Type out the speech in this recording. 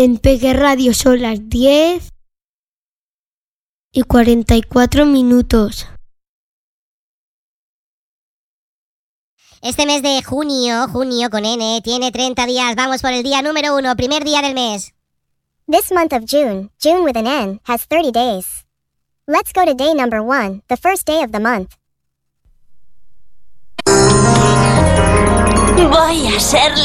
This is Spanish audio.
En Peque Radio son las 10:44. Este mes de junio con N, tiene 30 días. Vamos por el día número 1, primer día del mes. This month of June with an N, has 30 days. Let's go to day number 1, the first day of the month. Voy a ser